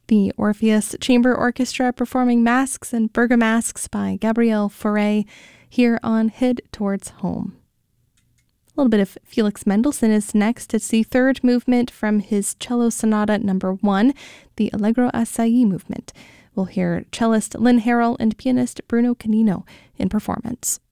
The Orpheus Chamber Orchestra performing Masques and Bergamasques by Gabriel Fauré here on Head Towards Home. A little bit of Felix Mendelssohn is next. It's the third movement from his Cello Sonata No. 1, the Allegro Assai movement. We'll hear cellist Lynn Harrell and pianist Bruno Canino in performance.